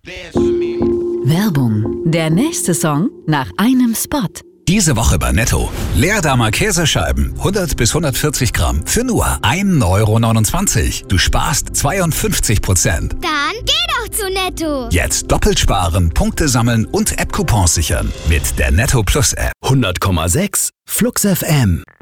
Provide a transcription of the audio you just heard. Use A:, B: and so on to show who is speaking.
A: Werbung. Der nächste Song nach einem Spot.
B: Diese Woche bei Netto. Leerdammer Käsescheiben, 100 bis 140 Gramm, für nur 1,29 €. Du sparst 52%.
C: Dann geh doch zu Netto.
B: Jetzt doppelt sparen, Punkte sammeln und App-Coupons sichern. Mit der Netto Plus App.
D: 100,6 Flux FM.